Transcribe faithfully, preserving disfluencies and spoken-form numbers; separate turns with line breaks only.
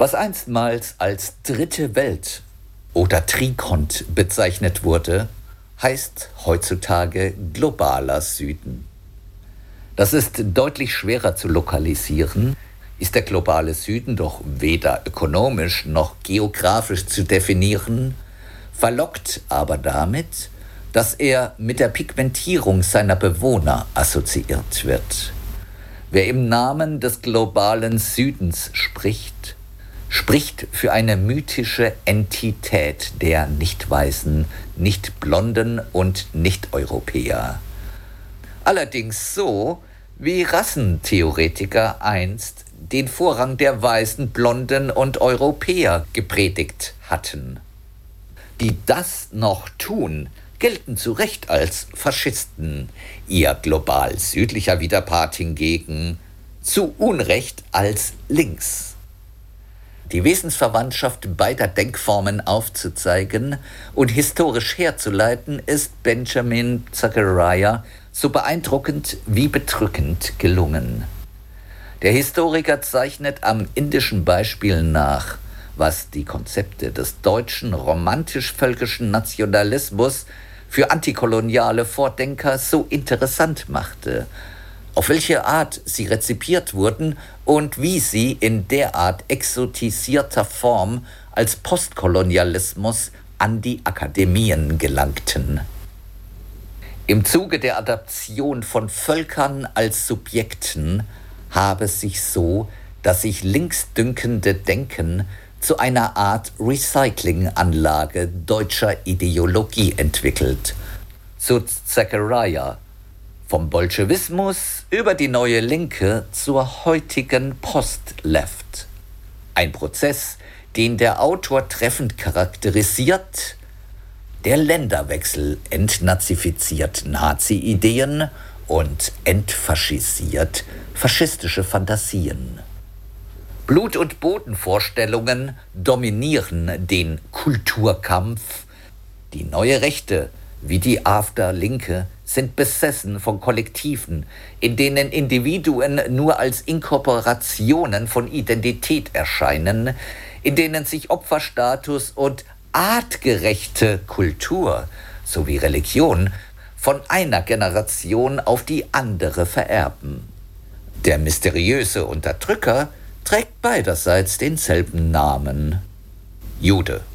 Was einstmals als Dritte Welt oder Trikont bezeichnet wurde, heißt heutzutage globaler Süden. Das ist deutlich schwerer zu lokalisieren, ist der globale Süden doch weder ökonomisch noch geografisch zu definieren, verlockt aber damit, dass er mit der Pigmentierung seiner Bewohner assoziiert wird. Wer im Namen des globalen Südens spricht, spricht für eine mythische Entität der Nicht-Weißen, Nicht-Blonden und Nicht-Europäer. Allerdings so, wie Rassentheoretiker einst den Vorrang der Weißen, Blonden und Europäer gepredigt hatten. Die das noch tun, gelten zu Recht als Faschisten, ihr global südlicher Widerpart hingegen zu Unrecht als links. Die Wesensverwandtschaft beider Denkformen aufzuzeigen und historisch herzuleiten, ist Benjamin Zachariah so beeindruckend wie bedrückend gelungen. Der Historiker zeichnet am indischen Beispiel nach, was die Konzepte des deutschen romantisch-völkischen Nationalismus für antikoloniale Vordenker so interessant machte, auf welche Art sie rezipiert wurden und wie sie in derart exotisierter Form als Postkolonialismus an die Akademien gelangten. Im Zuge der Adaption von Völkern als Subjekten habe sich so das sich linksdünkende Denken zu einer Art Recyclinganlage deutscher Ideologie entwickelt. So Zachariah: vom Bolschewismus über die neue Linke zur heutigen Post-Left. Ein Prozess, den der Autor treffend charakterisiert: der Länderwechsel entnazifiziert Nazi-Ideen und entfaschisiert faschistische Fantasien. Blut- und Bodenvorstellungen dominieren den Kulturkampf. Die neue Rechte wie die After-Linke sind besessen von Kollektiven, in denen Individuen nur als Inkorporationen von Identität erscheinen, in denen sich Opferstatus und artgerechte Kultur sowie Religion von einer Generation auf die andere vererben. Der mysteriöse Unterdrücker trägt beiderseits denselben Namen: Jude.